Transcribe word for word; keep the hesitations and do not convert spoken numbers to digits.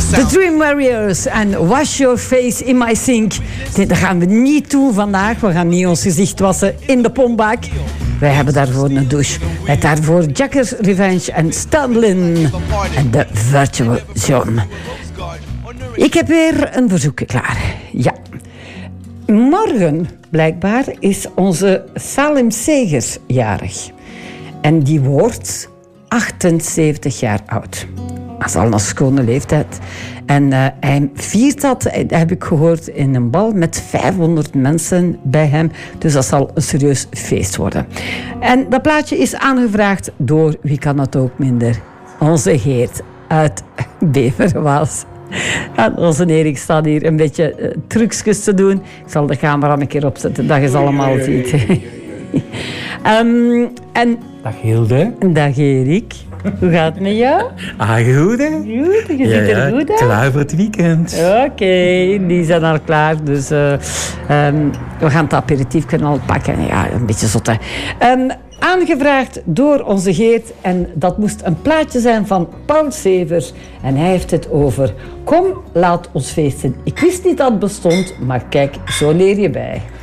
The Dream Warriors en Wash Your Face in My Sink. Dit dat gaan we niet doen vandaag. We gaan niet ons gezicht wassen in de pompbak. Wij hebben daarvoor een douche. Met daarvoor Jackers Revenge en Stanlin. En de Virtual Zone. Ik heb weer een verzoekje klaar. Ja. Morgen, blijkbaar, is onze Salim Segers jarig. En die wordt achtenzeventig jaar oud. Dat is al een schone leeftijd. En uh, hij viert dat, dat heb ik gehoord, in een bal met vijfhonderd mensen bij hem. Dus dat zal een serieus feest worden. En dat plaatje is aangevraagd door, wie kan het ook minder, onze Geert uit Beverwaals. En onze Erik staat hier een beetje uh, trucjes te doen. Ik zal de camera een keer opzetten, dat je ze allemaal ziet. um, en, dag Hilde. Dag Erik. Hoe gaat het met jou? Ah, goed hè? Goed, je ja, ziet er ja, goed uit. Klaar voor het weekend. Oké, okay, die zijn al klaar. Dus uh, um, we gaan het aperitief kunnen al pakken. Ja, een beetje zot hè. Um, aangevraagd door onze Geert. En dat moest een plaatje zijn van Paul Severs. En hij heeft het over: kom, laat ons feesten. Ik wist niet dat het bestond, maar kijk, zo leer je bij.